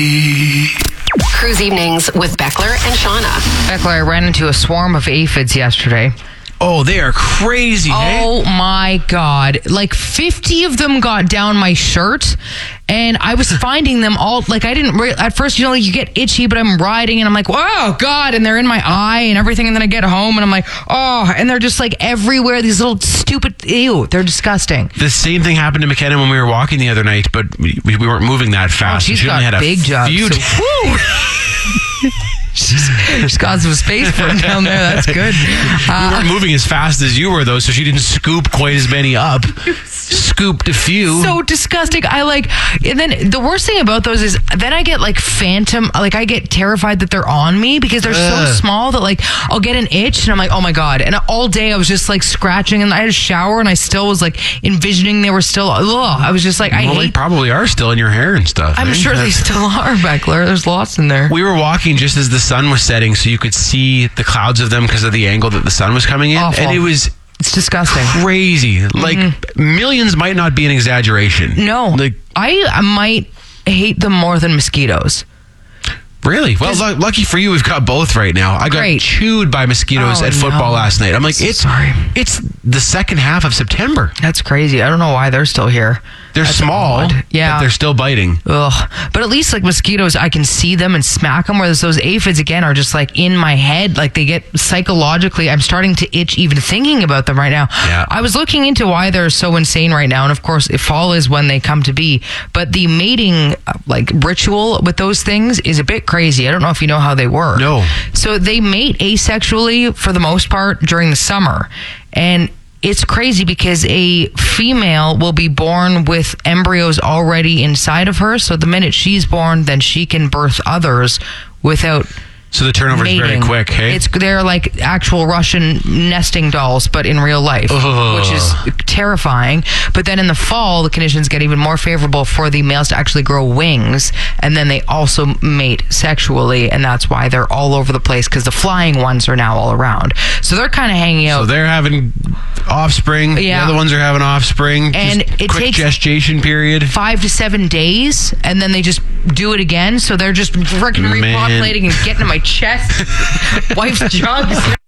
Cruise Evenings with Beckler and Shauna. Beckler, I ran into a swarm of aphids yesterday. Oh, they are crazy, hey? Oh my God. Like 50 of them got down my shirt, and I was finding them all. Like, I didn't, at first, like you get itchy, but I'm riding and I'm like, oh God, and they're in my eye and everything. And then I get home and I'm like, oh, and they're just like everywhere. These little stupid, ew, they're disgusting. The same thing happened to McKenna when we were walking the other night, but we weren't moving that fast. She's she got only had a big jugs. few She's got some space for him down there. That's good. We weren't moving as fast as you were, though, so she didn't scoop quite as many up. Scooped a few. So disgusting. And then the worst thing about those is then I get like phantom, like I get terrified that they're on me because they're so small that like I'll get an itch and I'm like, oh my God. And all day I was just like scratching, and I had a shower and I still was like envisioning they were still, I was just like, They probably are still in your hair and stuff. I'm sure they still are, Beckler. There's lots in there. We were walking just as the sun was setting, so you could see the clouds of them because of the angle that the sun was coming in. Awful. And it's disgusting. Crazy. Like, millions might not be an exaggeration. No. Like, I might hate them more than mosquitoes. Really? Well, lucky for you, we've got both right now. I got chewed by mosquitoes at football last night. I'm like, it's the second half of September. That's crazy. I don't know why they're still here. They're small, but they're still biting. Ugh. But at least like mosquitoes, I can see them and smack them, whereas those aphids, again, are just like in my head. Like they get psychologically, I'm starting to itch even thinking about them right now. Yeah. I was looking into why they're so insane right now, and of course, fall is when they come to be. But the mating like ritual with those things is a bit crazy. I don't know if you know how they work. No. So they mate asexually for the most part during the summer. And it's crazy because a female will be born with embryos already inside of her. So the minute she's born, then she can birth others without So the turnover is very quick, hey? They're like actual Russian nesting dolls, but in real life, which is terrifying. But then in the fall, the conditions get even more favorable for the males to actually grow wings, and then they also mate sexually, and that's why they're all over the place, because the flying ones are now all around. So they're kind of hanging out. So they're having offspring. Yeah. The other ones are having offspring. And just it quick takes gestation period. 5 to 7 days, and then they just do it again. So they're just freaking repopulating and getting in my chest. Wife's jugs.